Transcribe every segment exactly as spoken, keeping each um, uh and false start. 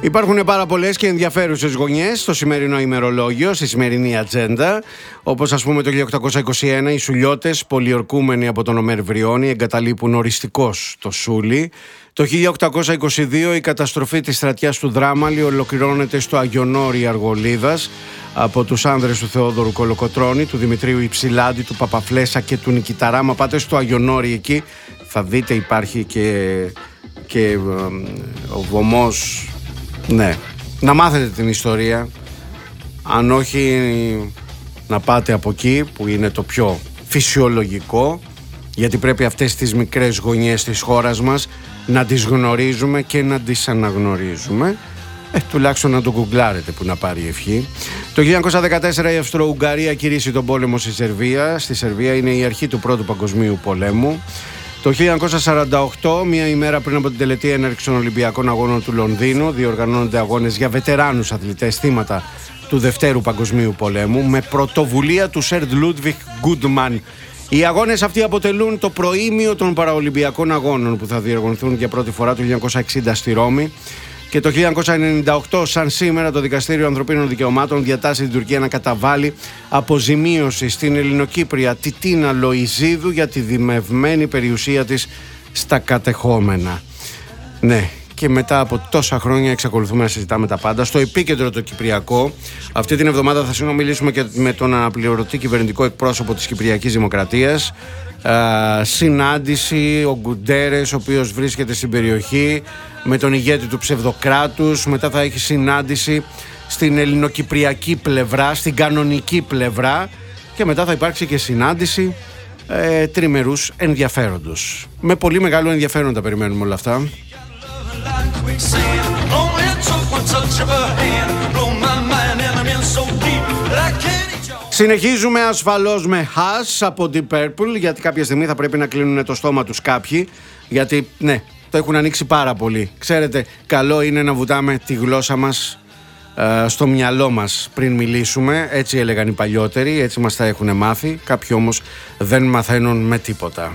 Υπάρχουν πάρα πολλές και ενδιαφέρουσες γωνιές στο σημερινό ημερολόγιο, στη σημερινή ατζέντα. Όπως ας πούμε το χίλια οκτακόσια είκοσι ένα οι Σουλιώτες, πολιορκούμενοι από τον Ομέρ Βριώνη, εγκαταλείπουν οριστικώς το Σούλι. Το χίλια οκτακόσια είκοσι δύο η καταστροφή της στρατιάς του Δράμαλη ολοκληρώνεται στο Αγιονόρι Αργολίδας από τους άνδρες του Θεόδωρου Κολοκοτρώνη, του Δημητρίου Υψηλάντη, του Παπαφλέσσα και του Νικηταρά. Μα πάτε στο Αγιονόρι εκεί, θα δείτε υπάρχει και, και ε, ο βωμός. Ναι, να μάθετε την ιστορία. Αν όχι, να πάτε από εκεί που είναι το πιο φυσιολογικό, γιατί πρέπει αυτές τις μικρές γωνιές της χώρας μας να τις γνωρίζουμε και να τις αναγνωρίζουμε. Ε, τουλάχιστον να το γκουγκλάρετε που να πάρει ευχή. Το χίλια εννιακόσια δεκατέσσερα η Αυστρο-Ουγγαρία κηρύσσει τον πόλεμο στη Σερβία. Στη Σερβία είναι η αρχή του Πρώτου Παγκοσμίου Πολέμου. Το χίλια εννιακόσια σαράντα οκτώ, μία ημέρα πριν από την τελετή έναρξη των Ολυμπιακών Αγώνων του Λονδίνου, διοργανώνονται αγώνες για βετεράνους αθλητές θύματα του Δευτέρου Παγκοσμίου Πολέμου με πρωτοβουλία του Σερ Λούντβιχ Γκούντμαν. Οι αγώνες αυτοί αποτελούν το προήμιο των Παραολυμπιακών Αγώνων που θα διοργανωθούν για πρώτη φορά το χίλια εννιακόσια εξήντα στη Ρώμη. Και το χίλια εννιακόσια ενενήντα οκτώ, σαν σήμερα, το Δικαστήριο Ανθρωπίνων Δικαιωμάτων διατάσσει την Τουρκία να καταβάλει αποζημίωση στην Ελληνοκύπρια Τιτίνα Λοϊζίδου για τη δημευμένη περιουσία της στα κατεχόμενα. Ναι, και μετά από τόσα χρόνια εξακολουθούμε να συζητάμε τα πάντα. Στο επίκεντρο το Κυπριακό, αυτή την εβδομάδα θα συνομιλήσουμε και με τον αναπληρωτή κυβερνητικό εκπρόσωπο της Κυπριακής Δημοκρατίας. Uh, συνάντηση, ο Γκουντέρες, ο οποίος βρίσκεται στην περιοχή, με τον ηγέτη του ψευδοκράτους. Μετά θα έχει συνάντηση στην ελληνοκυπριακή πλευρά, στην κανονική πλευρά, και μετά θα υπάρξει και συνάντηση ε, τριμερούς ενδιαφέροντος. Με πολύ μεγάλο ενδιαφέρον τα περιμένουμε όλα αυτά. Συνεχίζουμε ασφαλώς με Hush από Deep Purple, γιατί κάποια στιγμή θα πρέπει να κλείνουν το στόμα τους κάποιοι, γιατί ναι, το έχουν ανοίξει πάρα πολύ. Ξέρετε, καλό είναι να βουτάμε τη γλώσσα μας ε, στο μυαλό μας πριν μιλήσουμε. Έτσι έλεγαν οι παλιότεροι, έτσι μας τα έχουν μάθει. Κάποιοι όμως δεν μαθαίνουν με τίποτα.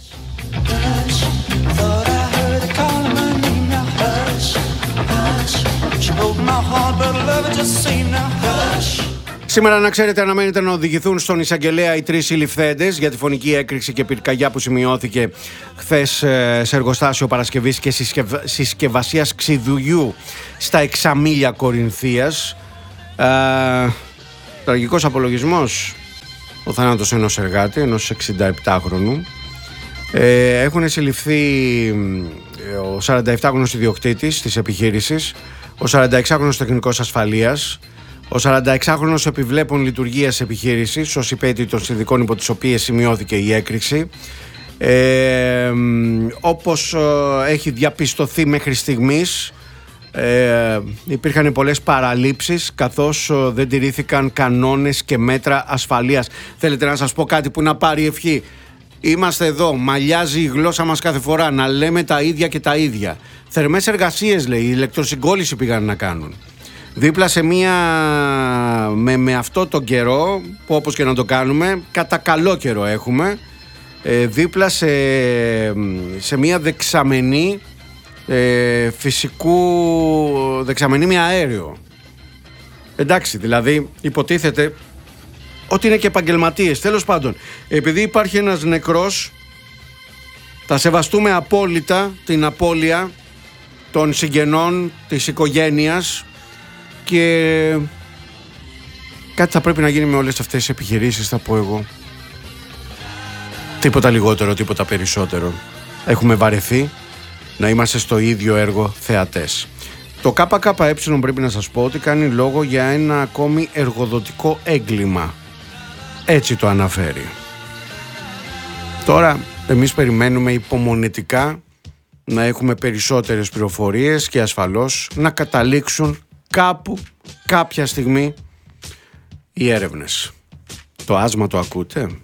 Σήμερα, να ξέρετε, αναμένεται να οδηγηθούν στον εισαγγελέα οι τρεις συλληφθέντες για τη φωνική έκρηξη και πυρκαγιά που σημειώθηκε χθες σε εργοστάσιο παρασκευής και συσκευ... συσκευασίας ξιδουλιού στα Εξαμήλια Κορινθίας. Ε, τραγικός απολογισμός, ο θάνατος ενός εργάτη, ενός εξηνταεπτάχρονου. Ε, έχουν συλληφθεί ο σαρανταεπτάχρονος ιδιοκτήτης της επιχείρησης, ο σαρανταεξάχρονος τεχνικός ασφαλείας, ο σαρανταεξάχρονος επιβλέπων λειτουργίας επιχείρησης, ως υπέτειο των συνδικών υπό τις οποίες σημειώθηκε η έκρηξη. Ε, όπως ε, έχει διαπιστωθεί μέχρι στιγμής, ε, υπήρχαν πολλές παραλήψεις, καθώς ε, δεν τηρήθηκαν κανόνες και μέτρα ασφαλείας. Θέλετε να σας πω κάτι που να πάρει ευχή? Είμαστε εδώ, μαλλιάζει η γλώσσα μας κάθε φορά, να λέμε τα ίδια και τα ίδια. Θερμές εργασίες, λέει, η ηλεκτροσυγκόλληση πήγαν να κάνουν. Δίπλα σε μία, με, με αυτό τον καιρό, που όπως και να το κάνουμε, κατά καλό καιρό έχουμε, ε, δίπλα σε, σε μία δεξαμενή ε, φυσικού, δεξαμενή με αέριο. Εντάξει, δηλαδή υποτίθεται ότι είναι και επαγγελματίες. Τέλος πάντων, επειδή υπάρχει ένας νεκρός, θα σεβαστούμε απόλυτα την απώλεια των συγγενών, της οικογένειας, και κάτι θα πρέπει να γίνει με όλες αυτές τις επιχειρήσεις, θα πω εγώ. Τίποτα λιγότερο, τίποτα περισσότερο. Έχουμε βαρεθεί να είμαστε στο ίδιο έργο θεατές. Το ΚΚΕ πρέπει να σας πω ότι κάνει λόγο για ένα ακόμη εργοδοτικό έγκλημα. Έτσι το αναφέρει. Τώρα εμείς περιμένουμε υπομονετικά να έχουμε περισσότερες πληροφορίες και ασφαλώς να καταλήξουν κάπου, κάποια στιγμή, οι έρευνες. Το άσμα το ακούτε?